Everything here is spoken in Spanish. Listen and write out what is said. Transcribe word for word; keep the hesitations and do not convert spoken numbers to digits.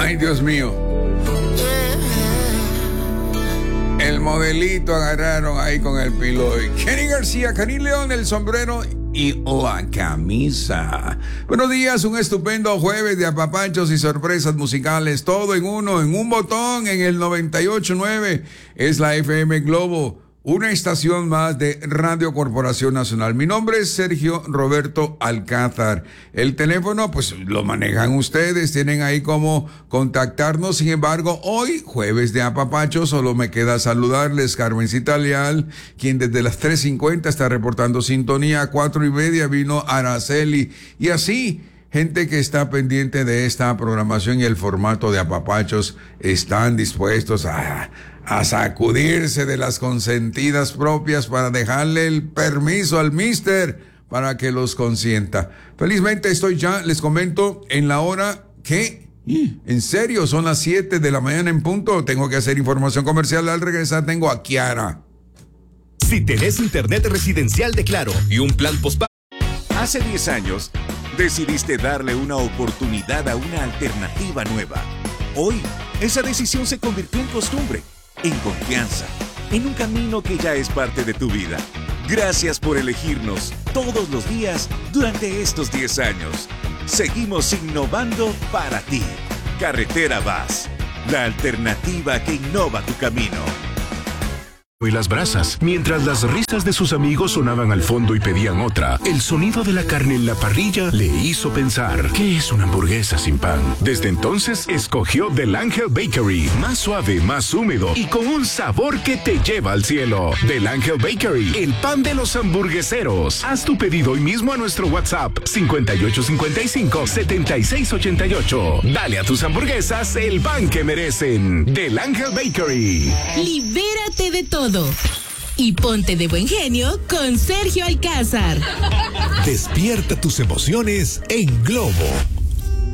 Ay, Dios mío. El modelito agarraron ahí con el Piloy. Kenny García, Karim León, el sombrero y la camisa. Buenos días, un estupendo jueves de apapachos y sorpresas musicales. Todo en uno, en un botón, en el noventa y ocho punto nueve. Es la F M Globo, una estación más de Radio Corporación Nacional. Mi nombre es Sergio Roberto Alcázar. El teléfono, pues lo manejan ustedes, tienen ahí cómo contactarnos. Sin embargo, hoy, jueves de apapacho, solo me queda saludarles. Carmencita Leal, quien desde las tres cincuenta está reportando sintonía. A cuatro y media vino Araceli. Y así, gente que está pendiente de esta programación y el formato de apapachos están dispuestos a... a sacudirse de las consentidas propias para dejarle el permiso al mister para que los consienta. Felizmente estoy ya, les comento, en la hora que, en serio, son las siete de la mañana en punto. Tengo que hacer información comercial. Al regresar tengo a Kiara. Si tenés internet residencial de Claro y un plan postpago. Hace diez años, decidiste darle una oportunidad a una alternativa nueva. Hoy, esa decisión se convirtió en costumbre, en confianza, en un camino que ya es parte de tu vida. Gracias por elegirnos todos los días durante estos diez años. Seguimos innovando para ti. Carretera Vaz, la alternativa que innova tu camino. Y las brasas, mientras las risas de sus amigos sonaban al fondo y pedían otra, el sonido de la carne en la parrilla le hizo pensar, ¿qué es una hamburguesa sin pan? Desde entonces escogió Del Ángel Bakery, más suave, más húmedo y con un sabor que te lleva al cielo. Del Ángel Bakery, el pan de los hamburgueseros. Haz tu pedido hoy mismo a nuestro WhatsApp cincuenta y ocho cincuenta y cinco, setenta y seis ochenta y ocho. Dale a tus hamburguesas el pan que merecen. Del Ángel Bakery. Libérate de todo y ponte de buen genio con Sergio Alcázar. Despierta tus emociones en Globo.